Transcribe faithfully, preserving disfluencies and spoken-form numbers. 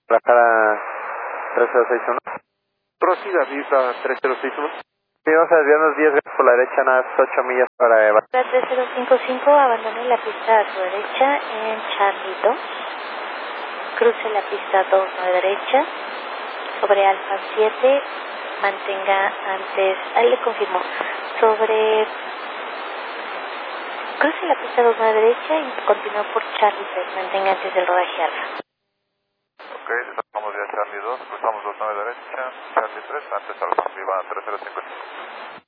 Guadalajara tres cero seis uno. Prosiga, Visa tres cero seis uno. Sí, vamos a desviarnos diez grados por la derecha, nada, ocho millas para Eva. tres cero cinco cinco, abandone la pista a su derecha en Charlie dos. Cruce la pista dos a la derecha. Sobre Alfa siete, mantenga antes, ahí le confirmo, sobre, cruce la pista dos a la derecha y continúa por Charlie tres, mantenga antes del rodaje Alfa. Ok, estamos ya Charlie dos, cruzamos dos a la derecha, Charlie tres, antes Alfa, viva tres cero cinco.